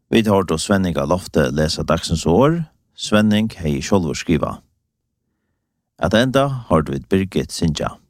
Vi tar då Svenning av Lofte läsa dagsens år. Svenning hei sjálvur skriva. At enda har du Birgit Sindja.